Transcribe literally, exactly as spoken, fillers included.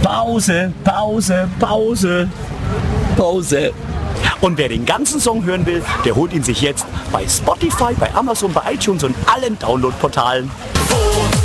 Pause, Pause, Pause, Pause. Und wer den ganzen Song hören will, der holt ihn sich jetzt bei Spotify, bei Amazon, bei iTunes und allen Downloadportalen.